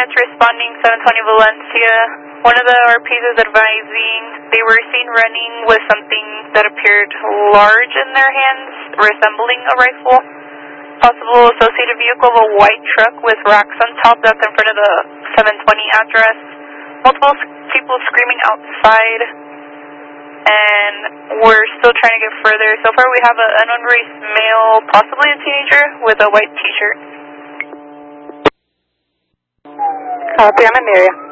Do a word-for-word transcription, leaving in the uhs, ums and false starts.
units responding, seven twenty Valencia. One of the R Ps is advising they were seen running with something that appeared large in their hands, resembling a rifle. Possible associated vehicle of a white truck with racks on top that's in front of the seven twenty address. Multiple people screaming outside, and we're still trying to get further. So far we have an unraised male, possibly a teenager, with a white t-shirt. Copy, I'm in the area.